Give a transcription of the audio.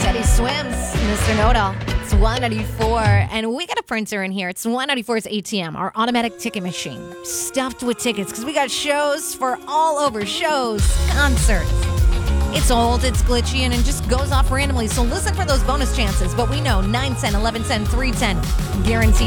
Teddy Swims, Mr. Know-It-All. It's 194, and we got a printer in here. It's 194's ATM, our automatic ticket machine, stuffed with tickets, because we got shows for all over, shows, concerts. It's old, it's glitchy, and it just goes off randomly, so listen for those bonus chances. But we know 9 cent, 11 cent, 3 10, guaranteed